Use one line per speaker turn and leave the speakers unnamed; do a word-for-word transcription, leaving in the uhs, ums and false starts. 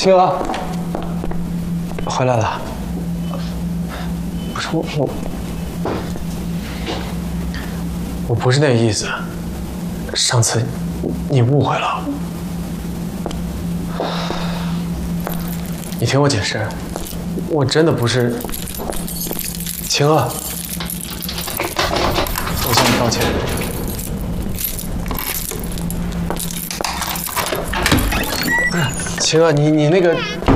青娥，回来了。不是我我，我不是那个意思。上次你误会了。你听我解释，我真的不是。青娥，我向你道歉。 青娥，你你那个